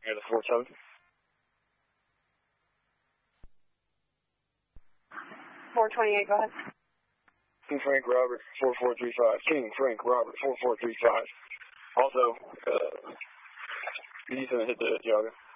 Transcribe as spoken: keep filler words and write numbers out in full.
near the four seven. four twenty-eight, go ahead. King Frank Robert, four four three five. King Frank Robert, four four three five. Also, uh, he's going to hit the jogger.